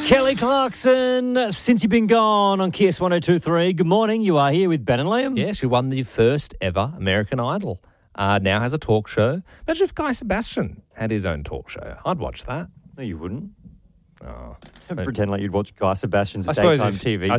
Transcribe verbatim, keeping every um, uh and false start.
Kelly Clarkson, since you've been gone on Kiss one oh two point three. Good morning. You are here with Ben and Liam. Yeah, she won the first ever American Idol. Uh, now has a talk show. Imagine if Guy Sebastian had his own talk show. I'd watch that. No, you wouldn't. Oh, Don't pretend like you'd watch Guy Sebastian's I suppose daytime if, T V I